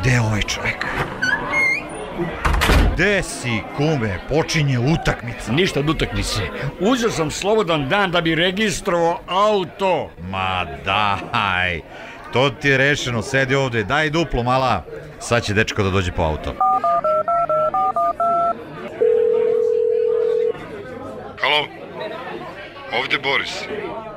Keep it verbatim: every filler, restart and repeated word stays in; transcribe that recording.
Gde je ovaj čovek? Gde si, kume? Počinje utakmica. Ništa od utakmice. Uzeo sam slobodan dan da bi registrovao auto. Ma daj, to ti je rešeno, sedi ovde, daj duplo mala. Sad će dečko da dođe po auto. Halo, ovde Boris.